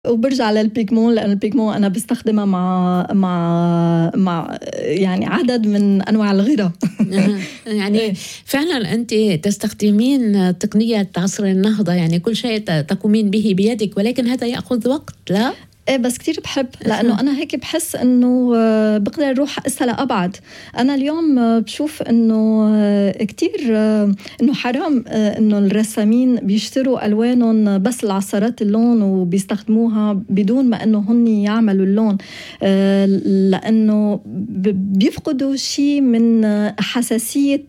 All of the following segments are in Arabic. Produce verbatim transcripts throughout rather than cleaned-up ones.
وبرجع للبيجمون لأن البيجمون أنا بستخدمها مع مع مع يعني عدد من أنواع الغرة. يعني فعلا أنت تستخدمين تقنية عصر النهضة، يعني كل شيء تقومين به بيدك، ولكن هذا يأخذ وقت. لا ايه بس كتير بحب، لأنه أنا هيك بحس إنه بقدر أروح أقسها لأبعد. أنا اليوم بشوف إنه كتير إنه حرام إنه الرسامين بيشتروا ألوانهم بس العصارات اللون وبيستخدموها بدون ما إنه هن يعملوا اللون، لأنه بيفقدوا شيء من حساسية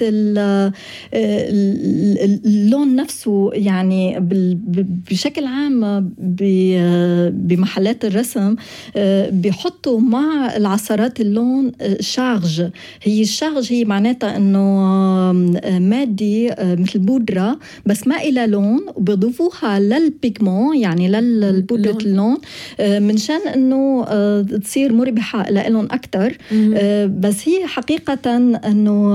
اللون نفسه. يعني بشكل عام بمحلات الرسم بيحطوا مع العصارات اللون شارج. هي الشارج هي معناتها انه مادي مثل بودرة بس ما إلى لون، وبيضيفوها للبيجمون يعني للبودرة اللون منشان انه تصير مربحة لهم اكثر. بس هي حقيقة انه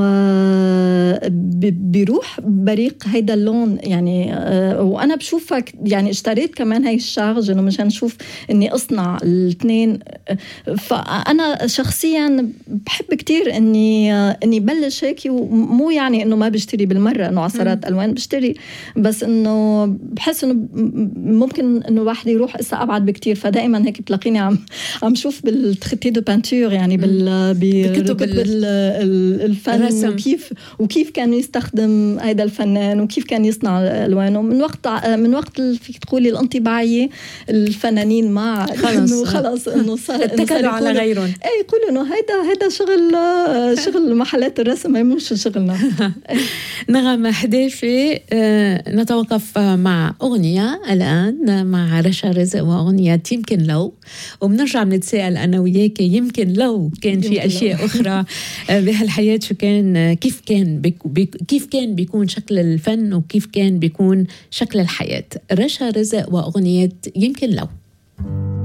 بيروح بريق هيدا اللون يعني. وانا بشوفها يعني اشتريت كمان هاي الشارج انه مشان نشوف اني اصنع الاثنين. فانا شخصيا بحب كتير اني اني بلش هيك، ومو يعني انه ما بشتري بالمره انه عصارات الوان بشتري، بس انه بحس انه ممكن انه واحد يروح اسا ابعد بكتير. فدائما هيك بتلاقيني عم عم شوف بالتخطيط دو بانتور يعني بال بكتب الفن وكيف وكيف كان يستخدم هذا الفنان وكيف كان يصنع الوانه. من وقت من وقت فيك تقولي الانطباعيه الفنانين مع خلص خلص انه صار اتكلوا على غيرهم. اي يقولوا انه هيدا هيدا شغل شغل محلات الرسم، ما مش شغلنا. نغم حديفي، نتوقف مع اغنيه الان مع رشا رزق واغنيه يمكن لو، وبنرجع بنتساءل انا وياك يمكن لو كان في اشياء اخرى بهالحياه شو كان، كيف كان بيك كيف كان بيكون شكل الفن وكيف كان بيكون شكل الحياه. رشا رزق واغنيه يمكن لو.